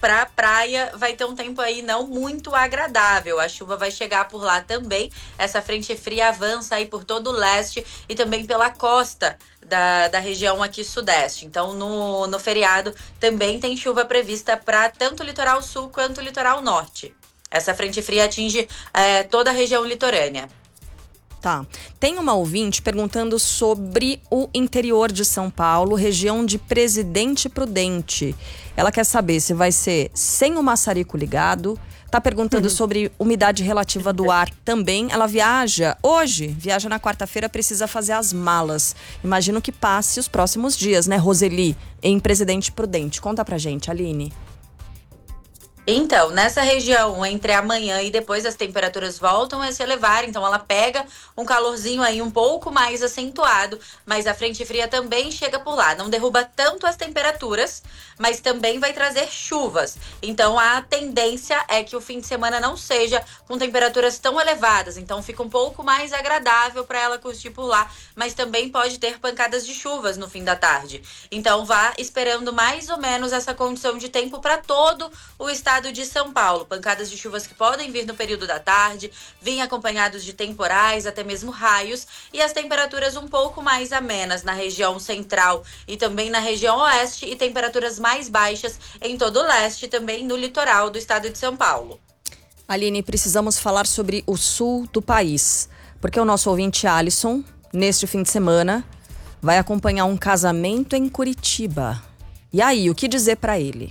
para a praia vai ter um tempo aí não muito agradável. A chuva vai chegar por lá também. Essa frente fria avança aí por todo o leste e também pela costa da região aqui sudeste. Então, no feriado também tem chuva prevista para tanto o litoral sul quanto o litoral norte. Essa frente fria atinge toda a região litorânea. Tá. Tem uma ouvinte perguntando sobre o interior de São Paulo, região de Presidente Prudente. Ela quer saber se vai ser sem o maçarico ligado. Tá perguntando sobre umidade relativa do ar também. Ela viaja na quarta-feira, precisa fazer as malas. Imagino que passe os próximos dias, né, Roseli, em Presidente Prudente. Conta pra gente, Aline. Então, nessa região, entre amanhã e depois, as temperaturas voltam a se elevar. Então, ela pega um calorzinho aí um pouco mais acentuado, mas a frente fria também chega por lá. Não derruba tanto as temperaturas, mas também vai trazer chuvas. Então, a tendência é que o fim de semana não seja com temperaturas tão elevadas. Então, fica um pouco mais agradável para ela curtir por lá, mas também pode ter pancadas de chuvas no fim da tarde. Então, vá esperando mais ou menos essa condição de tempo para todo o estado de São Paulo. Pancadas de chuvas que podem vir no período da tarde, vêm acompanhados de temporais, até mesmo raios, e as temperaturas um pouco mais amenas na região central e também na região oeste, e temperaturas mais baixas em todo o leste, também no litoral do estado de São Paulo. Aline, precisamos falar sobre o sul do país, porque o nosso ouvinte Alisson, neste fim de semana, vai acompanhar um casamento em Curitiba. E aí, o que dizer para ele?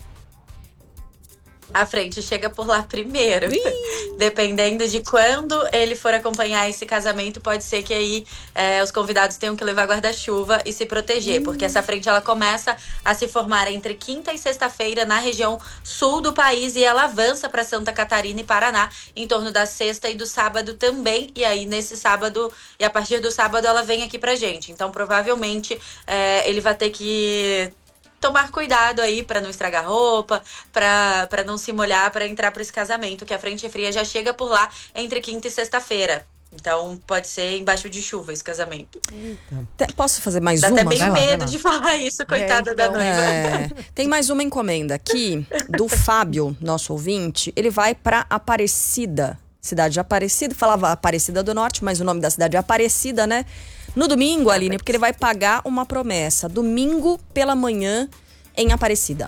A frente chega por lá primeiro. Dependendo de quando ele for acompanhar esse casamento, pode ser que aí os convidados tenham que levar guarda-chuva e se proteger. Porque essa frente ela começa a se formar entre quinta e sexta-feira na região sul do país e ela avança para Santa Catarina e Paraná em torno da sexta e do sábado também. E aí nesse sábado, e a partir do sábado ela vem aqui pra gente. Então provavelmente ele vai ter que tomar cuidado aí para não estragar roupa, para não se molhar, para entrar para esse casamento, que a frente fria já chega por lá entre quinta e sexta-feira. Então pode ser embaixo de chuva esse casamento. Posso fazer mais Dá uma? Dá até meio medo de falar isso, coitada da noiva. Tem mais uma encomenda aqui do Fábio, nosso ouvinte. Ele vai para Aparecida, cidade de Aparecida. Falava Aparecida do Norte, mas o nome da cidade é Aparecida, né? No domingo, Aline, porque ele vai pagar uma promessa. Domingo pela manhã em Aparecida.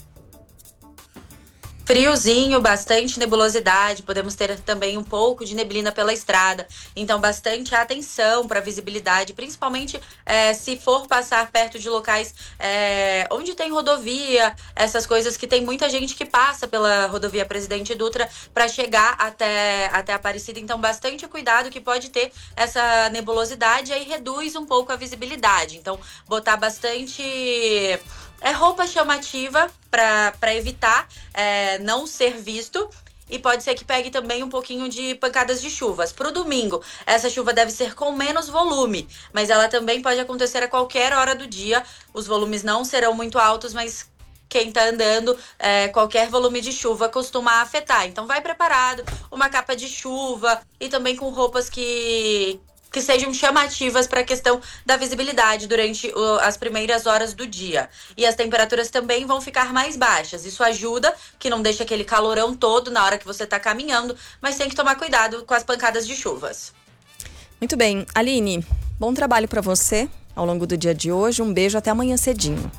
Friozinho, bastante nebulosidade, podemos ter também um pouco de neblina pela estrada. Então, bastante atenção para a visibilidade, principalmente se for passar perto de locais onde tem rodovia, essas coisas que tem muita gente que passa pela rodovia Presidente Dutra para chegar até Aparecida. Então, bastante cuidado que pode ter essa nebulosidade e aí reduz um pouco a visibilidade. Então, botar bastante roupa chamativa para evitar não ser visto. E pode ser que pegue também um pouquinho de pancadas de chuvas. Para o domingo, essa chuva deve ser com menos volume, mas ela também pode acontecer a qualquer hora do dia. Os volumes não serão muito altos, mas quem tá andando, qualquer volume de chuva costuma afetar. Então vai preparado, uma capa de chuva e também com roupas que sejam chamativas para a questão da visibilidade durante as primeiras horas do dia. E as temperaturas também vão ficar mais baixas. Isso ajuda, que não deixa aquele calorão todo na hora que você está caminhando, mas tem que tomar cuidado com as pancadas de chuvas. Muito bem. Aline, bom trabalho para você ao longo do dia de hoje. Um beijo, até amanhã cedinho.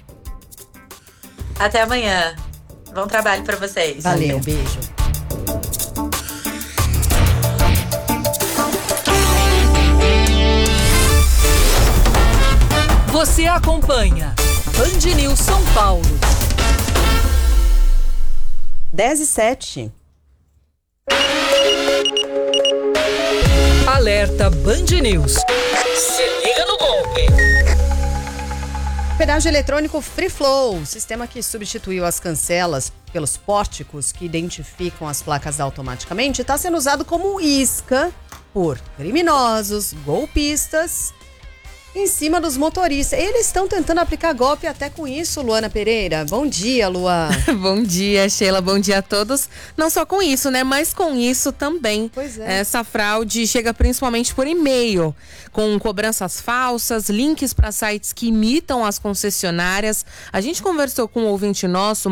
Até amanhã. Bom trabalho para vocês. Valeu, beijo. Você acompanha Band News São Paulo. 10h07. Alerta Band News. Se liga no golpe. Pedágio eletrônico Free Flow, sistema que substituiu as cancelas pelos pórticos que identificam as placas automaticamente, está sendo usado como isca por criminosos, golpistas, em cima dos motoristas. Eles estão tentando aplicar golpe até com isso, Luana Pereira. Bom dia, Luan. Bom dia, Sheila. Bom dia a todos. Não só com isso, né? Mas com isso também. Pois é. Essa fraude chega principalmente por e-mail, com cobranças falsas, links para sites que imitam as concessionárias. A gente conversou com um ouvinte nosso,